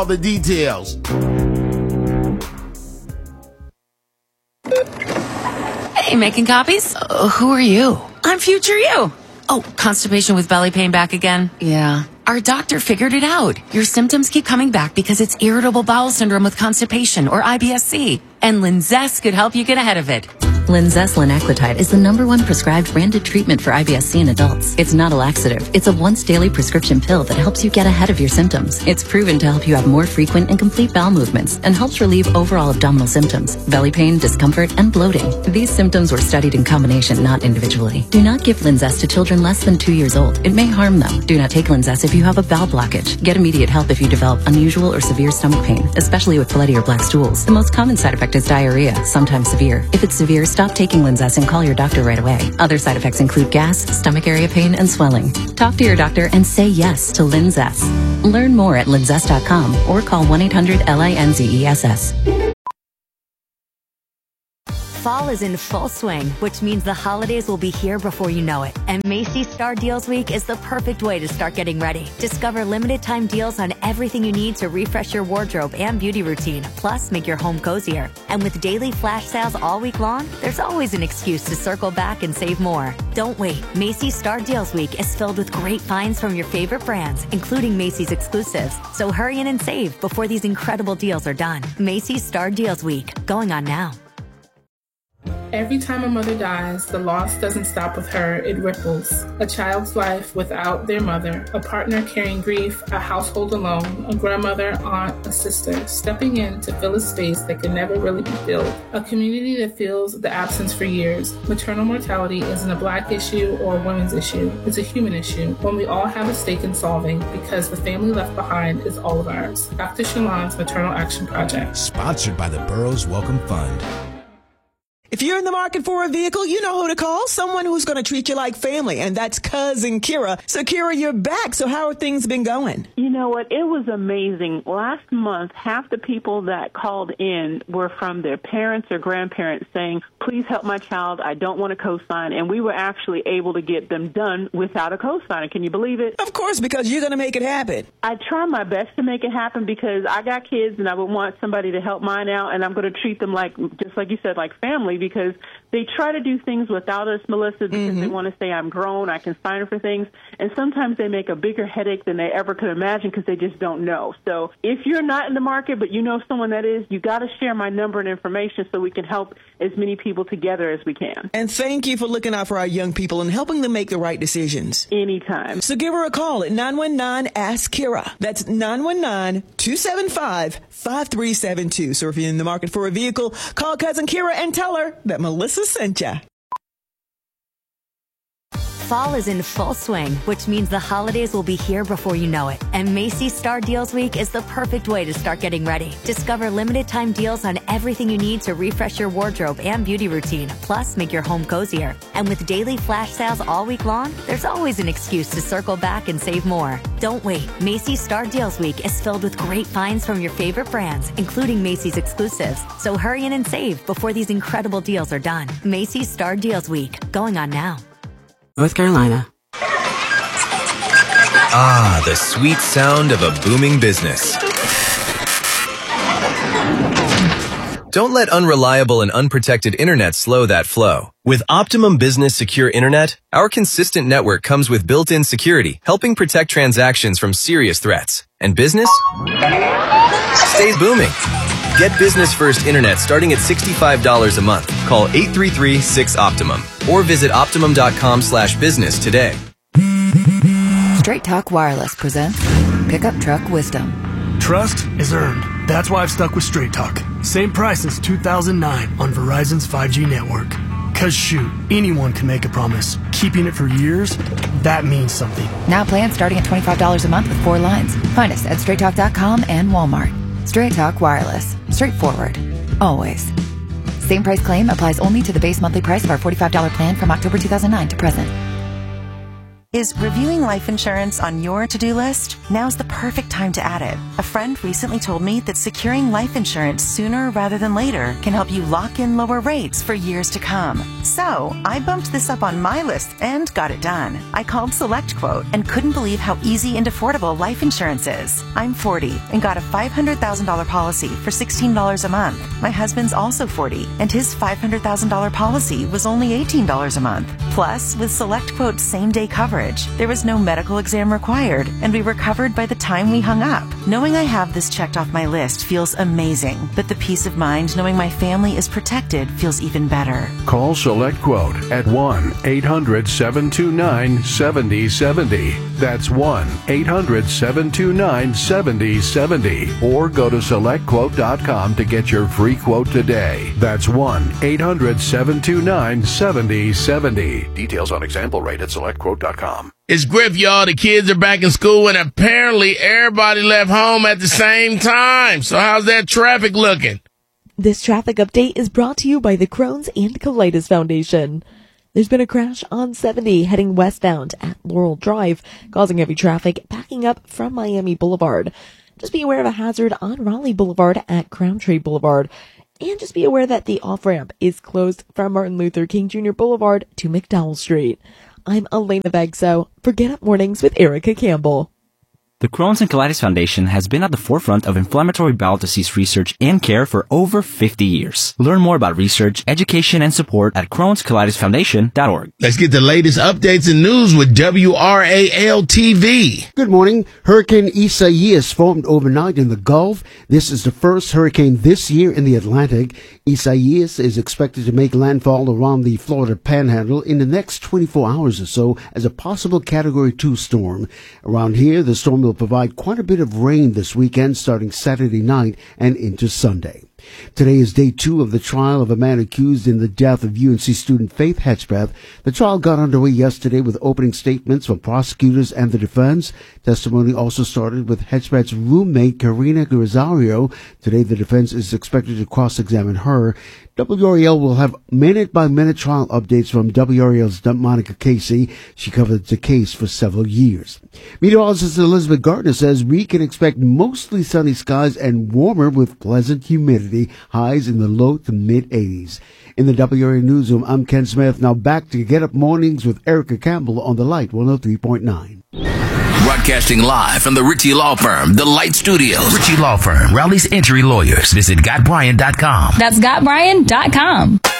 all the details. Hey, making copies? Who are you? I'm future you. Oh, constipation with belly pain back again? Yeah. Our doctor figured it out. Your symptoms keep coming back because it's irritable bowel syndrome with constipation, or IBS-C. And Linzess could help you get ahead of it. Linzess linaclotide is the #1 prescribed branded treatment for IBS-C in adults. It's not a laxative. It's a once-daily prescription pill that helps you get ahead of your symptoms. It's proven to help you have more frequent and complete bowel movements and helps relieve overall abdominal symptoms, belly pain, discomfort, and bloating. These symptoms were studied in combination, not individually. Do not give Linzess to children less than 2 years old. It may harm them. Do not take Linzess if you have a bowel blockage. Get immediate help if you develop unusual or severe stomach pain, especially with bloody or black stools. The most common side effect is diarrhea, sometimes severe. If it's severe, stop taking Linzess and call your doctor right away. Other side effects include gas, stomach area pain, and swelling. Talk to your doctor and say yes to Linzess. Learn more at linzess.com or call 1-800-LINZESS. Fall is in full swing, which means the holidays will be here before you know it. And Macy's Star Deals Week is the perfect way to start getting ready. Discover limited time deals on everything you need to refresh your wardrobe and beauty routine, plus make your home cozier. And with daily flash sales all week long, there's always an excuse to circle back and save more. Don't wait. Macy's Star Deals Week is filled with great finds from your favorite brands, including Macy's exclusives. So hurry in and save before these incredible deals are done. Macy's Star Deals Week, going on now. Every time a mother dies, the loss doesn't stop with her, it ripples. A child's life without their mother, a partner carrying grief, a household alone, a grandmother, aunt, a sister, stepping in to fill a space that can never really be filled. A community that feels the absence for years. Maternal mortality isn't a Black issue or a women's issue. It's a human issue, one we all have a stake in solving because the family left behind is all of ours. Dr. Shalon's Maternal Action Project. Sponsored by the Burroughs Welcome Fund. If you're in the market for a vehicle, you know who to call. Someone who's going to treat you like family, and that's Cousin Kira. So, Kira, you're back. So how have things been going? You know what? It was amazing. Last month, half the people that called in were from their parents or grandparents saying, please help my child. I don't want a cosign. And we were actually able to get them done without a cosign. Can you believe it? Of course, because you're going to make it happen. I try my best to make it happen because I got kids and I would want somebody to help mine out, and I'm going to treat them like, just like you said, like family, because they try to do things without us, Melissa, because they want to say I'm grown, I can sign for things, and sometimes they make a bigger headache than they ever could imagine because they just don't know. So if you're not in the market but you know someone that is, you got to share my number and information so we can help as many people together as we can. And thank you for looking out for our young people and helping them make the right decisions. Anytime. So give her a call at 919-ASK-KIRA. That's 919-275-5372. So if you're in the market for a vehicle, call Cousin Kira and tell her that Melissa sent ya. Fall is in full swing, which means the holidays will be here before you know it. And Macy's Star Deals Week is the perfect way to start getting ready. Discover limited time deals on everything you need to refresh your wardrobe and beauty routine, plus make your home cozier. And with daily flash sales all week long, there's always an excuse to circle back and save more. Don't wait. Macy's Star Deals Week is filled with great finds from your favorite brands, including Macy's exclusives. So hurry in and save before these incredible deals are done. Macy's Star Deals Week, going on now. North Carolina. Ah, the sweet sound of a booming business. Don't let unreliable and unprotected internet slow that flow. With Optimum Business Secure Internet, our consistent network comes with built-in security, helping protect transactions from serious threats. And business stays booming. Get business first internet starting at $65 a month. Call 833-6-OPTIMUM or visit optimum.com/business today. Straight Talk Wireless presents Pickup Truck Wisdom. Trust is earned. That's why I've stuck with Straight Talk. Same price since 2009 on Verizon's 5G network. Cause shoot, anyone can make a promise. Keeping it for years, that means something. Now plans starting at $25 a month with 4 lines. Find us at straighttalk.com and Walmart. Straight Talk Wireless. Straightforward. Always. Same price claim applies only to the base monthly price of our $45 plan from October 2009 to present. Is reviewing life insurance on your to-do list? Now's the perfect time to add it. A friend recently told me that securing life insurance sooner rather than later can help you lock in lower rates for years to come. So, I bumped this up on my list and got it done. I called SelectQuote and couldn't believe how easy and affordable life insurance is. I'm 40 and got a $500,000 policy for $16 a month. My husband's also 40 and his $500,000 policy was only $18 a month. Plus, with SelectQuote's same-day coverage, there was no medical exam required, and we were covered by the time we hung up. Knowing I have this checked off my list feels amazing, but the peace of mind knowing my family is protected feels even better. Call SelectQuote at 1-800-729-7070. That's 1-800-729-7070. Or go to SelectQuote.com to get your free quote today. That's 1-800-729-7070. Details on example rate at SelectQuote.com. It's Griff, y'all. The kids are back in school, and apparently everybody left home at the same time. So how's that traffic looking? This traffic update is brought to you by the Crohn's and Colitis Foundation. There's been a crash on 70 heading westbound at Laurel Drive, causing heavy traffic backing up from Miami Boulevard. Just be aware of a hazard on Raleigh Boulevard at Crowntree Boulevard. And just be aware that the off-ramp is closed from Martin Luther King Jr. Boulevard to McDowell Street. I'm Elena Vegso for Get Up Mornings with Erica Campbell. The Crohn's and Colitis Foundation has been at the forefront of inflammatory bowel disease research and care for over 50 years. Learn more about research, education, and support at Crohn'sColitisFoundation.org. Let's get the latest updates and news with WRAL-TV. Good morning. Hurricane Isaias formed overnight in the Gulf. This is the first hurricane this year in the Atlantic. Isaias is expected to make landfall around the Florida Panhandle in the next 24 hours or so as a possible Category 2 storm. Around here, the storm will provide quite a bit of rain this weekend, starting Saturday night and into Sunday. Today is day 2 of the trial of a man accused in the death of UNC student Faith Hedgebeth. The trial got underway yesterday with opening statements from prosecutors and the defense. Testimony also started with Hedgebeth's roommate, Karina Rosario. Today, the defense is expected to cross-examine her. WRAL will have minute-by-minute trial updates from WRAL's Monica Casey. She covered the case for several years. Meteorologist Elizabeth Gardner says we can expect mostly sunny skies and warmer with pleasant humidity, highs in the low to mid-80s. In the WRAL Newsroom, I'm Ken Smith. Now back to Get Up Mornings with Erica Campbell on the Light 103.9. Broadcasting live from the Ritchie Law Firm, the Light Studios. Ritchie Law Firm, Raleigh's Injury Lawyers. Visit GotBryan.com. That's GotBryan.com.